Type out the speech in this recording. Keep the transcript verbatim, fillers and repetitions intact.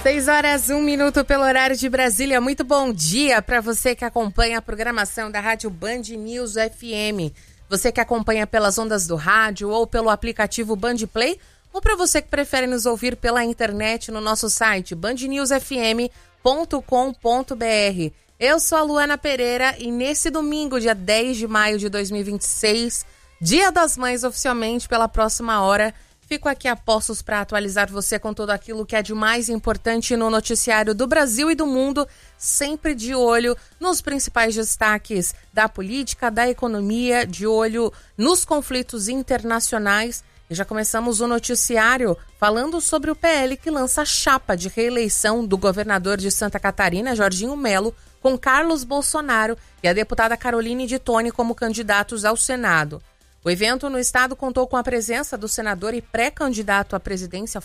seis horas, um minuto pelo horário de Brasília. Muito bom dia para você que acompanha a programação da Rádio Band News F M. Você que acompanha pelas ondas do rádio ou pelo aplicativo Band Play, ou para você que prefere nos ouvir pela internet no nosso site band news f m ponto com ponto b r. Eu sou a Luana Pereira e nesse domingo, dia dez de maio de dois mil e vinte e seis, Dia das Mães oficialmente pela próxima hora, fico aqui a postos para atualizar você com tudo aquilo que é de mais importante no noticiário do Brasil e do mundo, sempre de olho nos principais destaques da política, da economia, de olho nos conflitos internacionais. E já começamos o noticiário falando sobre o P L que lança a chapa de reeleição do governador de Santa Catarina, Jorginho Melo, com Carlos Bolsonaro e a deputada Caroline de Toni como candidatos ao Senado. O evento no estado contou com a presença do senador e pré-candidato à presidência